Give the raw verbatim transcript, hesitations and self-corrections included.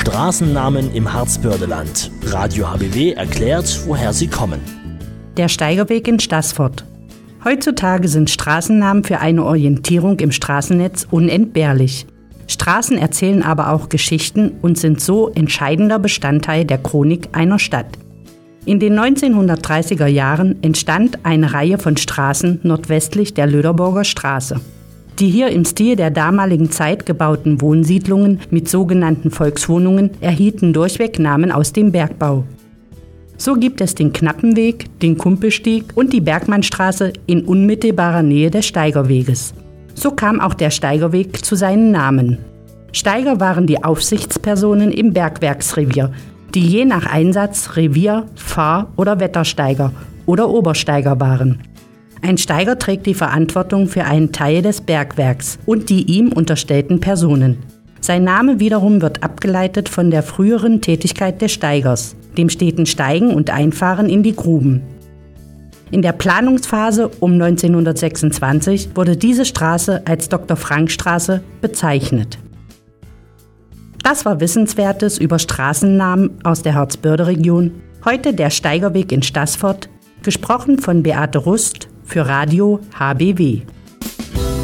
Straßennamen im Harzbördeland. Radio H B W erklärt, woher sie kommen. Der Steigerweg in Staßfurt. Heutzutage sind Straßennamen für eine Orientierung im Straßennetz unentbehrlich. Straßen erzählen aber auch Geschichten und sind so entscheidender Bestandteil der Chronik einer Stadt. In den neunzehnhundertdreißiger Jahren entstand eine Reihe von Straßen nordwestlich der Löderburger Straße. Die hier im Stil der damaligen Zeit gebauten Wohnsiedlungen mit sogenannten Volkswohnungen erhielten durchweg Namen aus dem Bergbau. So gibt es den Knappenweg, den Kumpelstieg und die Bergmannstraße in unmittelbarer Nähe des Steigerweges. So kam auch der Steigerweg zu seinen Namen. Steiger waren die Aufsichtspersonen im Bergwerksrevier, die je nach Einsatz Revier-, Fahr- oder Wettersteiger oder Obersteiger waren. Ein Steiger trägt die Verantwortung für einen Teil des Bergwerks und die ihm unterstellten Personen. Sein Name wiederum wird abgeleitet von der früheren Tätigkeit des Steigers, dem steten Steigen und Einfahren in die Gruben. In der Planungsphase um neunzehnhundertsechsundzwanzig wurde diese Straße als Doktor-Frank-Straße bezeichnet. Das war Wissenswertes über Straßennamen aus der Harzbörde-Region. Heute der Steigerweg in Staßfurt, gesprochen von Beate Rust für Radio H B W.